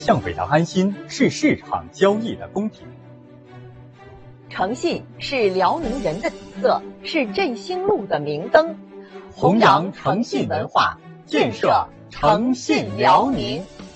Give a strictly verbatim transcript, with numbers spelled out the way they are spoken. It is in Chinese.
向北的安心是市场交易的公平。 诚信是辽宁人的底色，是振兴路的明灯。 弘扬诚信文化，建设诚信辽宁。